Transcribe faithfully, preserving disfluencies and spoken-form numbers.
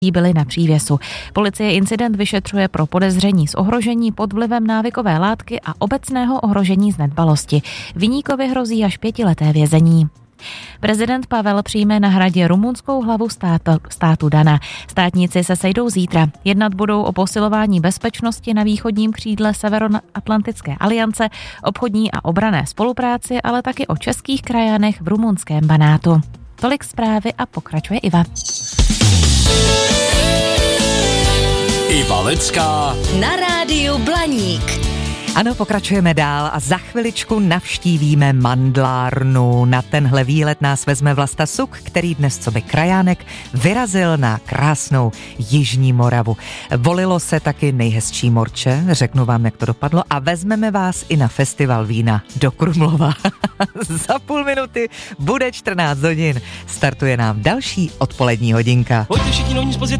byli na přívěsu. Policie incident vyšetřuje pro podezření z ohrožení pod vlivem návykové látky a obecného ohrožení z nedbalosti. Viníkovi hrozí až pětileté vězení. Prezident Pavel přijme na Hradě rumunskou hlavu státu, státu Dana. Státníci se sejdou zítra. Jednat budou o posilování bezpečnosti na východním křídle Severoatlantické aliance, obchodní a obranné spolupráci, ale taky o českých krajanech v rumunském Banátu. Tolik zprávy a pokračuje Iva. Iva Lecká na rádiu Blaník. Ano, pokračujeme dál a za chviličku navštívíme mandlárnu. Na tenhle výlet nás vezme Vlasta Suk, který dnes coby krajánek vyrazil na krásnou Jižní Moravu. Volilo se taky nejhezčí morče, řeknu vám, jak to dopadlo, a vezmeme vás i na festival vína do Krumlova. Za půl minuty bude čtrnáct hodin. Startuje nám další odpolední hodinka. Pojďte všichni novní z